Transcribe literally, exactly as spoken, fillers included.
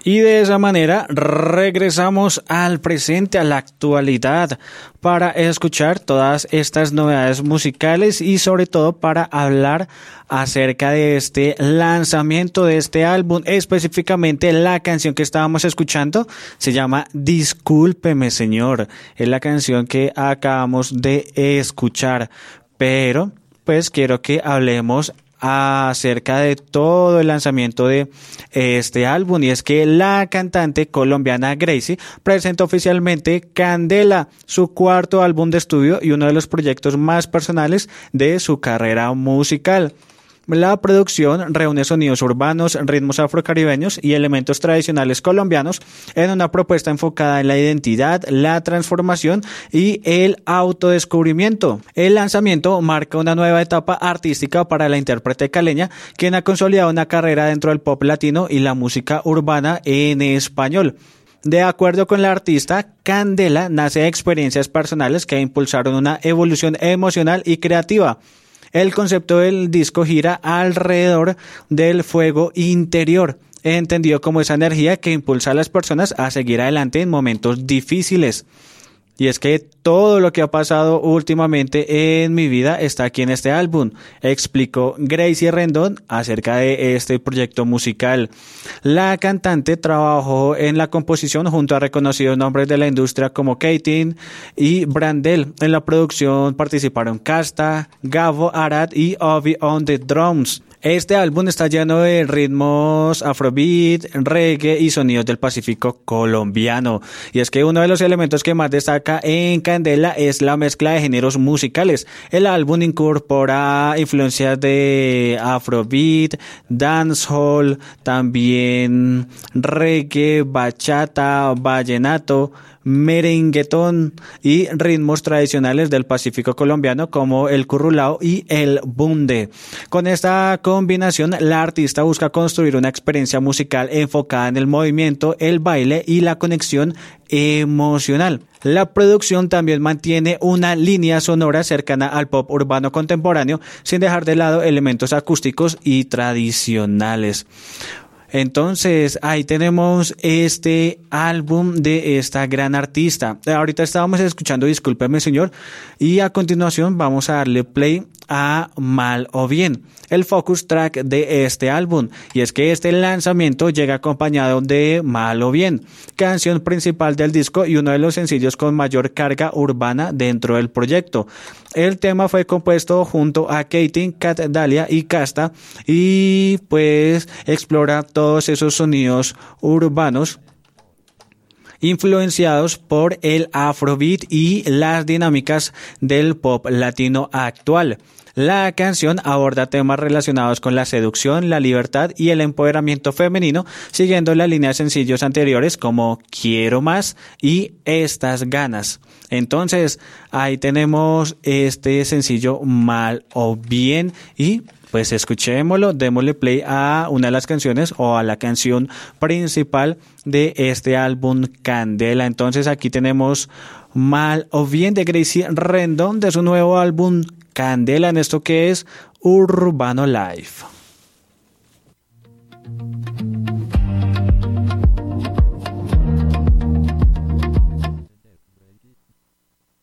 Y de esa manera regresamos al presente, a la actualidad, para escuchar todas estas novedades musicales y sobre todo para hablar acerca de este lanzamiento de este álbum. Específicamente la canción que estábamos escuchando se llama Discúlpeme Señor. Es la canción que acabamos de escuchar, pero pues quiero que hablemos acerca de todo el lanzamiento de este álbum, y es que la cantante colombiana Gracie presentó oficialmente Candela, su cuarto álbum de estudio y uno de los proyectos más personales de su carrera musical. La producción reúne sonidos urbanos, ritmos afrocaribeños y elementos tradicionales colombianos en una propuesta enfocada en la identidad, la transformación y el autodescubrimiento. El lanzamiento marca una nueva etapa artística para la intérprete caleña, quien ha consolidado una carrera dentro del pop latino y la música urbana en español. De acuerdo con la artista, Candela nace de experiencias personales que impulsaron una evolución emocional y creativa. El concepto del disco gira alrededor del fuego interior, entendido como esa energía que impulsa a las personas a seguir adelante en momentos difíciles. Y es que todo lo que ha pasado últimamente en mi vida está aquí en este álbum, explicó Gracie Rendón acerca de este proyecto musical. La cantante trabajó en la composición junto a reconocidos nombres de la industria como Katin y Brandel. En la producción participaron Casta, Gabo Arad y Ovi on the drums. Este álbum está lleno de ritmos afrobeat, reggae y sonidos del Pacífico colombiano. Y es que uno de los elementos que más destaca en Candela es la mezcla de géneros musicales. El álbum incorpora influencias de afrobeat, dancehall, también reggae, bachata, vallenato, merenguetón y ritmos tradicionales del Pacífico colombiano como el currulao y el bunde. Con esta combinación, la artista busca construir una experiencia musical enfocada en el movimiento, el baile y la conexión emocional. La producción también mantiene una línea sonora cercana al pop urbano contemporáneo, sin dejar de lado elementos acústicos y tradicionales. Entonces, ahí tenemos este álbum de esta gran artista. Ahorita estábamos escuchando Discúlpeme Señor y a continuación vamos a darle play a Mal o Bien, el focus track de este álbum. Y es que este lanzamiento llega acompañado de Mal o Bien, canción principal del disco y uno de los sencillos con mayor carga urbana dentro del proyecto. El tema fue compuesto junto a Katin, Cat Dalia y Casta y pues explora todos esos sonidos urbanos influenciados por el afrobeat y las dinámicas del pop latino actual. La canción aborda temas relacionados con la seducción, la libertad y el empoderamiento femenino, siguiendo la línea de sencillos anteriores como Quiero Más y Estas Ganas. Entonces, ahí tenemos este sencillo Mal o Bien y pues escuchémoslo, démosle play a una de las canciones o a la canción principal de este álbum Candela. Entonces aquí tenemos Mal o Bien de Gracie Rendón de su nuevo álbum Candela, en esto que es Urbano Life.